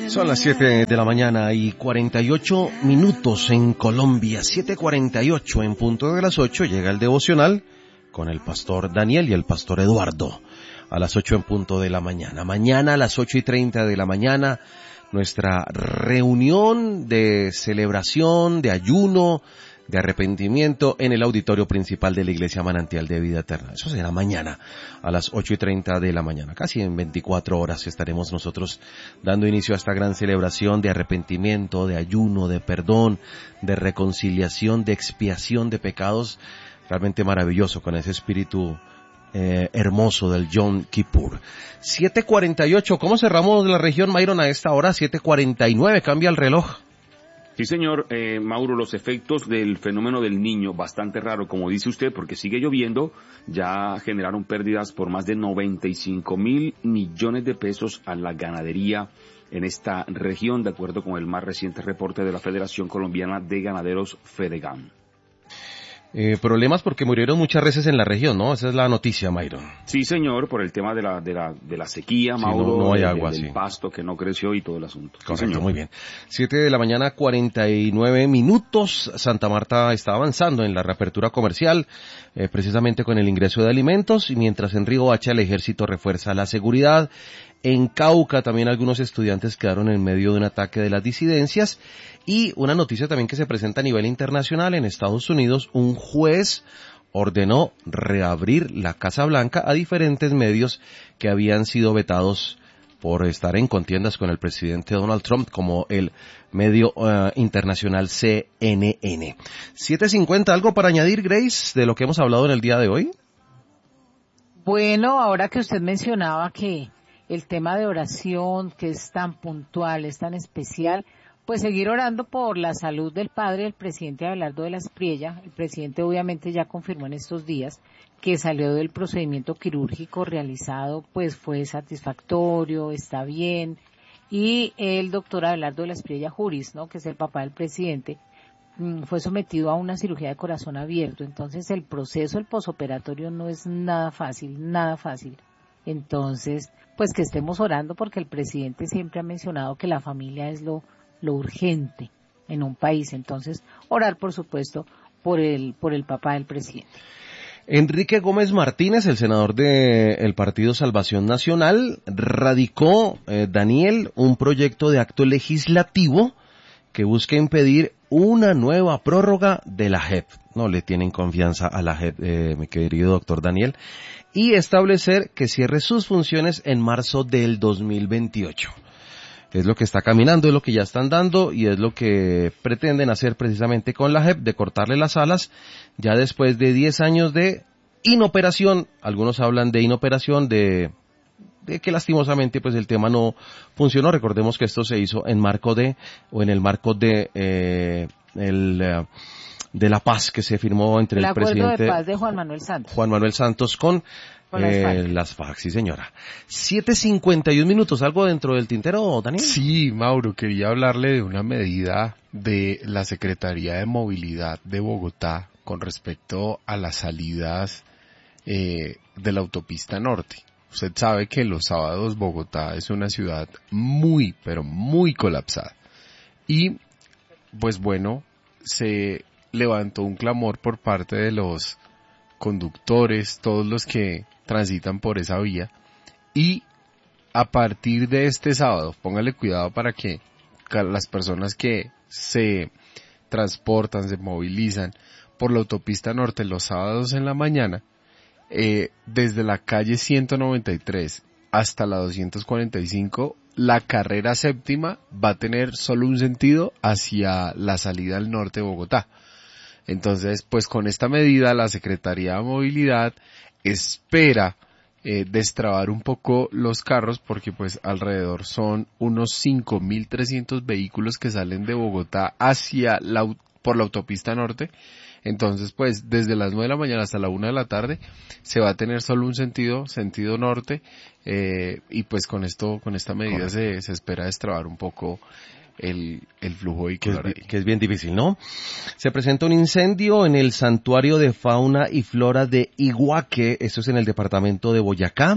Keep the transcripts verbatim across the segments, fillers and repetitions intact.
Son las siete de la mañana y cuarenta y ocho minutos en Colombia, siete cuarenta y ocho en punto de las ocho, llega el devocional con el pastor Daniel y el pastor Eduardo a las ocho en punto de la mañana. Mañana a las ocho y treinta de la mañana, nuestra reunión de celebración, de ayuno, de arrepentimiento en el auditorio principal de la Iglesia Manantial de Vida Eterna. Eso será mañana a las ocho y treinta de la mañana. Casi en veinticuatro horas estaremos nosotros dando inicio a esta gran celebración de arrepentimiento, de ayuno, de perdón, de reconciliación, de expiación de pecados. Realmente maravilloso con ese espíritu eh, hermoso del Yom Kippur. siete cuarenta y ocho, ¿cómo cerramos la región, Myron, a esta hora? siete cuarenta y nueve, cambia el reloj. Sí, señor, eh, Mauro, los efectos del fenómeno del Niño, bastante raro, como dice usted, porque sigue lloviendo, ya generaron pérdidas por más de noventa y cinco mil millones de pesos a la ganadería en esta región, de acuerdo con el más reciente reporte de la Federación Colombiana de Ganaderos, FEDEGAN. Eh, problemas porque murieron muchas reses en la región, ¿no? Esa es la noticia, Myron. Sí, señor, por el tema de la de la de la sequía, sí, Mauro, no, no hay de, agua, del sí. pasto que no creció y todo el asunto. Correcto, sí, señor. Muy bien. Siete de la mañana, cuarenta y nueve minutos. Santa Marta está avanzando en la reapertura comercial, eh, precisamente con el ingreso de alimentos, y mientras en Riohacha el ejército refuerza la seguridad. En Cauca también algunos estudiantes quedaron en medio de un ataque de las disidencias. Y una noticia también que se presenta a nivel internacional: en Estados Unidos, un juez ordenó reabrir la Casa Blanca a diferentes medios que habían sido vetados por estar en contiendas con el presidente Donald Trump, como el medio uh, internacional C N N. siete cincuenta, ¿algo para añadir, Grace, de lo que hemos hablado en el día de hoy? Bueno, ahora que usted mencionaba que el tema de oración, que es tan puntual, es tan especial, pues seguir orando por la salud del padre del presidente Abelardo de la Espriella. El presidente obviamente ya confirmó en estos días que salió del procedimiento quirúrgico realizado, pues fue satisfactorio, está bien. Y el doctor Abelardo de la Espriella Juris, ¿no?, que es el papá del presidente, fue sometido a una cirugía de corazón abierto. Entonces el proceso, el posoperatorio no es nada fácil, nada fácil. Entonces, pues que estemos orando, porque el presidente siempre ha mencionado que la familia es lo lo urgente en un país. Entonces, orar, por supuesto, por el por el papá del presidente. Enrique Gómez Martínez, el senador del Partido Salvación Nacional, radicó, eh, Daniel, un proyecto de acto legislativo que busca impedir una nueva prórroga de la J E P. No le tienen confianza a la J E P, eh, mi querido doctor Daniel, y establecer que cierre sus funciones en marzo del dos mil veintiocho. Es lo que está caminando, es lo que ya están dando y es lo que pretenden hacer precisamente con la J E P, de cortarle las alas ya después de diez años de inoperación. Algunos hablan de inoperación, de, de que lastimosamente pues el tema no funcionó. Recordemos que esto se hizo en marco de, o en el marco de, eh, el, eh, de la paz que se firmó entre el, el presidente. El acuerdo de paz de Juan Manuel Santos. Juan Manuel Santos con Con las FARC. Eh, las FARC, sí señora. siete cincuenta y un minutos, ¿algo dentro del tintero, Daniel? Sí, Mauro, quería hablarle de una medida de la Secretaría de Movilidad de Bogotá con respecto a las salidas eh, de la autopista norte. Usted sabe que los sábados Bogotá es una ciudad muy, pero muy colapsada. Y, pues bueno, se levantó un clamor por parte de los conductores, todos los que transitan por esa vía, y a partir de este sábado, póngale cuidado para que las personas que se transportan, se movilizan por la autopista norte los sábados en la mañana, eh, desde la calle ciento noventa y tres hasta la doscientos cuarenta y cinco, la carrera séptima va a tener solo un sentido hacia la salida al norte de Bogotá. Entonces, pues con esta medida la Secretaría de Movilidad espera eh, destrabar un poco los carros, porque pues alrededor son unos cinco mil trescientos vehículos que salen de Bogotá hacia la, por la autopista norte. Entonces, pues desde las nueve de la mañana hasta la una de la tarde se va a tener solo un sentido, sentido norte, eh, y pues con esto, con esta medida se, se espera destrabar un poco el, el flujo vehicular. Que es, que es bien difícil, ¿no? Se presenta un incendio en el Santuario de Fauna y Flora de Iguaque, esto es en el departamento de Boyacá.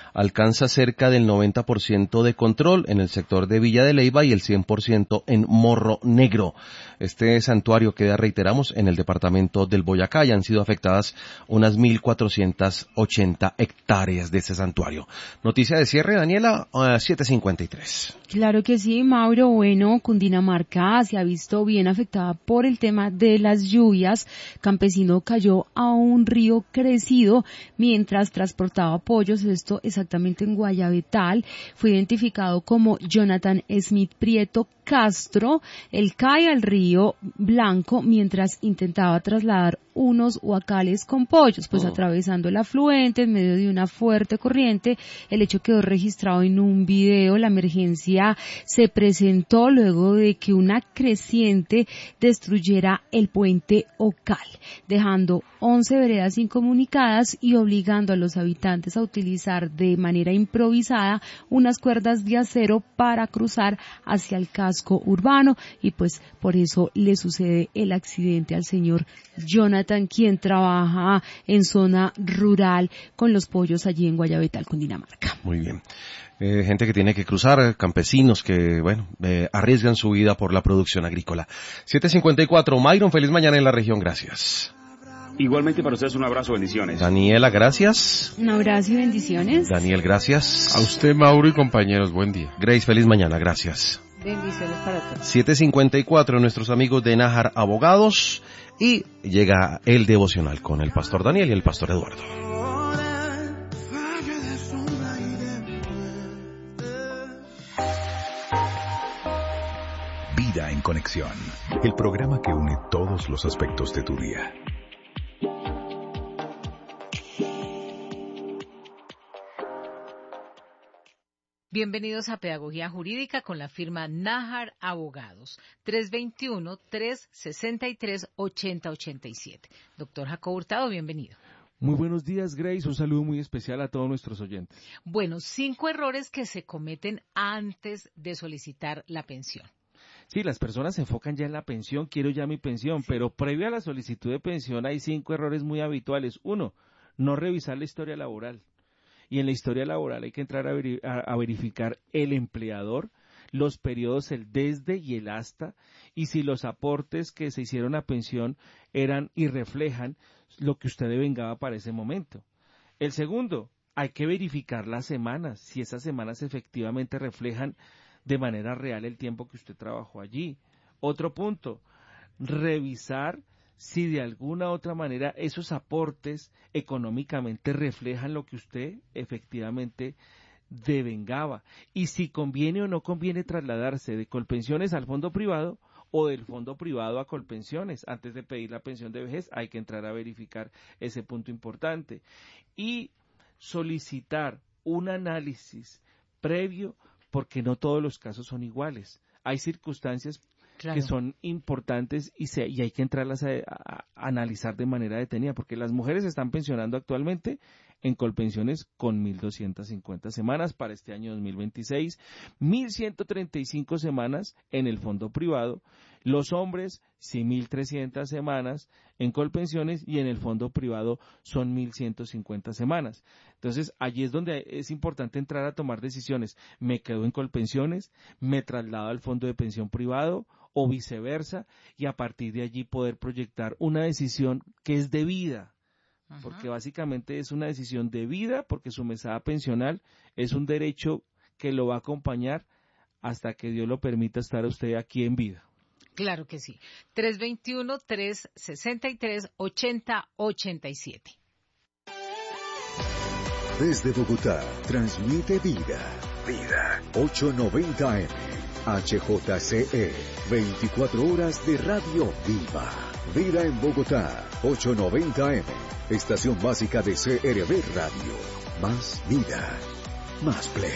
alcanza cerca del noventa por ciento de control en el sector de Villa de Leyva y el cien por ciento en Morro Negro. Este santuario queda, reiteramos, en el departamento del Boyacá y han sido afectadas unas mil cuatrocientas ochenta hectáreas de ese santuario. Noticia de cierre, Daniela, a siete cincuenta y tres. Claro que sí, Mauro. Bueno, Cundinamarca se ha visto bien afectada por el tema de las lluvias. Campesino cayó a un río crecido mientras transportaba pollos, esto exactamente en Guayabetal. Fue identificado como Jonathan Smith Prieto Castro. Él cae al río Blanco mientras intentaba trasladar unos huacales con pollos, pues oh. atravesando el afluente en medio de una fuerte corriente. El hecho quedó registrado en un video. La emergencia se presentó luego de que una creciente destruyera el puente Ocal, dejando once veredas incomunicadas y obligando a los habitantes a utilizar de manera improvisada unas cuerdas de acero para cruzar hacia el casco urbano, y pues por eso le sucede el accidente al señor Jonathan, quien trabaja en zona rural con los pollos allí en Guayabetal, Cundinamarca. Muy bien. Eh, gente que tiene que cruzar, campesinos que, bueno, eh, arriesgan su vida por la producción agrícola. siete cincuenta y cuatro. Myron, feliz mañana en la región, gracias. Igualmente para ustedes un abrazo, bendiciones. Daniela, gracias. Un abrazo y bendiciones. Daniel, gracias. A usted, Mauro, y compañeros, buen día. Grace, feliz mañana, gracias. Bendiciones para todos. siete cincuenta y cuatro, nuestros amigos de Nájar Abogados, y llega el devocional con el pastor Daniel y el pastor Eduardo. Vida en Conexión, el programa que une todos los aspectos de tu día. Bienvenidos a Pedagogía Jurídica con la firma Nájar Abogados, tres dos uno, tres seis tres, ocho cero ocho siete. Doctor Jacobo Hurtado, bienvenido. Muy buenos días, Grace. Un saludo muy especial a todos nuestros oyentes. Bueno, cinco errores que se cometen antes de solicitar la pensión. Sí, las personas se enfocan ya en la pensión, quiero ya mi pensión, pero previo a la solicitud de pensión hay cinco errores muy habituales. Uno, no revisar la historia laboral. Y en la historia laboral hay que entrar a, veri- a, a verificar el empleador, los periodos, el desde y el hasta, y si los aportes que se hicieron a pensión eran y reflejan lo que usted devengaba para ese momento. El segundo, hay que verificar las semanas, si esas semanas efectivamente reflejan de manera real el tiempo que usted trabajó allí. Otro punto, revisar si de alguna otra manera esos aportes económicamente reflejan lo que usted efectivamente devengaba, y si conviene o no conviene trasladarse de Colpensiones al fondo privado o del fondo privado a Colpensiones. Antes de pedir la pensión de vejez hay que entrar a verificar ese punto importante y solicitar un análisis previo, porque no todos los casos son iguales. Hay circunstancias Claro. que son importantes y, se, y hay que entrarlas a, a, a analizar de manera detenida, porque las mujeres se están pensionando actualmente en Colpensiones con mil doscientas cincuenta semanas para este año dos mil veintiséis, mil ciento treinta y cinco semanas en el fondo privado, los hombres sí, mil trescientas semanas en Colpensiones y en el fondo privado son mil ciento cincuenta semanas. Entonces, allí es donde es importante entrar a tomar decisiones. ¿Me quedo en Colpensiones? ¿Me traslado al fondo de pensión privado? O viceversa, y a partir de allí poder proyectar una decisión que es de vida, Ajá. porque básicamente es una decisión de vida, porque su mesada pensional es un derecho que lo va a acompañar hasta que Dios lo permita estar a usted aquí en vida. Claro que sí. tres dos uno, tres seis tres, ocho cero ocho siete. Desde Bogotá, transmite Vida, Vida, ochocientos noventa eme, H J C E, veinticuatro horas de radio viva. Vida en Bogotá, ochocientos noventa eme, estación básica de C R B Radio. Más vida, más play.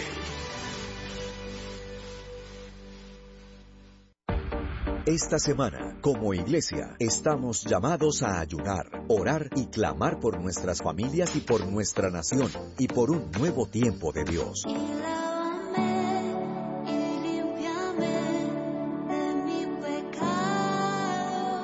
Esta semana, como iglesia, estamos llamados a ayunar, orar y clamar por nuestras familias y por nuestra nación y por un nuevo tiempo de Dios.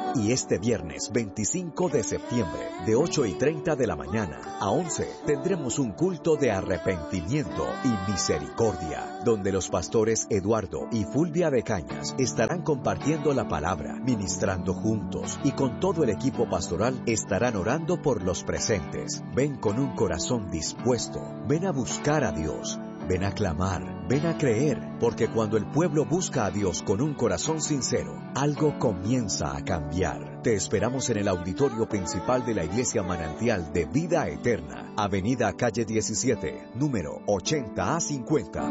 Y este viernes veinticinco de septiembre, de ocho y treinta de la mañana a once, tendremos un culto de arrepentimiento y misericordia, donde los pastores Eduardo y Fulvia de Cañas estarán compartiendo la palabra, ministrando juntos, y con todo el equipo pastoral estarán orando por los presentes. Ven con un corazón dispuesto, ven a buscar a Dios. Ven a clamar, ven a creer, porque cuando el pueblo busca a Dios con un corazón sincero, algo comienza a cambiar. Te esperamos en el auditorio principal de la Iglesia Manantial de Vida Eterna, Avenida Calle diecisiete, número ochenta a cincuenta.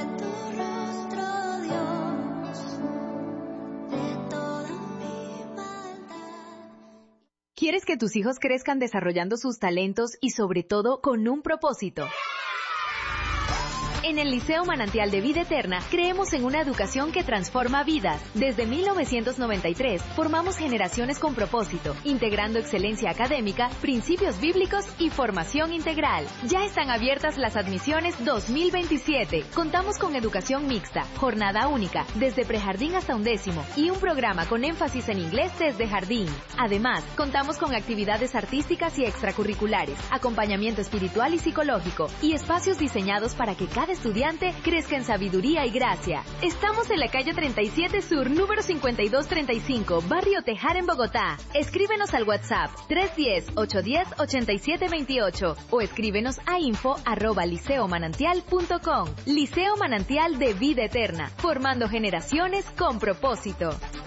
¿Quieres que tus hijos crezcan desarrollando sus talentos y sobre todo con un propósito? En el Liceo Manantial de Vida Eterna creemos en una educación que transforma vidas. Desde mil novecientos noventa y tres formamos generaciones con propósito, integrando excelencia académica, principios bíblicos y formación integral. Ya están abiertas las admisiones dos mil veintisiete. Contamos con educación mixta, jornada única, desde prejardín hasta undécimo, y un programa con énfasis en inglés desde jardín. Además, contamos con actividades artísticas y extracurriculares, acompañamiento espiritual y psicológico, y espacios diseñados para que cada estudiante crezca en sabiduría y gracia. Estamos en la calle treinta y siete Sur, número cincuenta y dos treinta y cinco, Barrio Tejar, en Bogotá. Escríbenos al WhatsApp tres uno cero, ocho uno cero, ocho siete dos ocho o escríbenos a info arroba liceomanantial punto com. Liceo Manantial de Vida Eterna, formando generaciones con propósito.